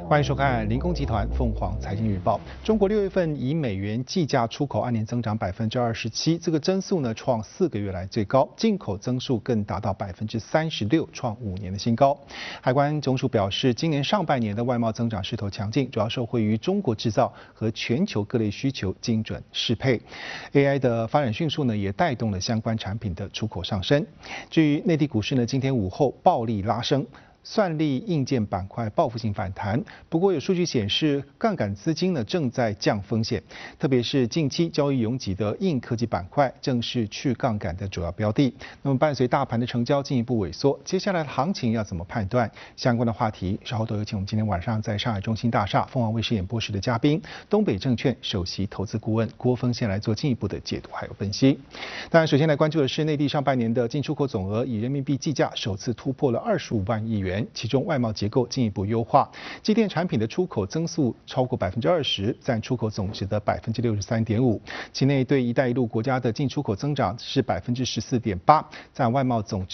欢迎收看林工集团凤凰财经日报。中国6月份以美元计价出口按年增长27%，这个增速呢创4个月来最高，进口增速更达到36%，创5年的新高。海关总署表示，今年上半年的外贸增长势头强劲，主要受惠于中国制造和全球各类需求精准适配。AI 的发展迅速呢，也带动了相关产品的出口上升。至于内地股市呢，今天午后暴力拉升。算力硬件板块报复性反弹，不过有数据显示，杠杆资金呢正在降风险，特别是近期交易拥挤的硬科技板块，正是去杠杆的主要标的。那么伴随大盘的成交进一步萎缩，接下来的行情要怎么判断？相关的话题，稍后都有请我们今天晚上在上海中心大厦凤凰卫视演播室的嘉宾，东北证券首席投资顾问郭峰先来做进一步的解读还有分析。当然，首先来关注的是内地上半年的进出口总额以人民币计价，首次突破了25万亿元。其中外贸结构进一步优化，机电产品的出口增速超过20%，占出口总值的63.5%。期内对“一带一路”国家的进出口增长是14.8%，占外贸总值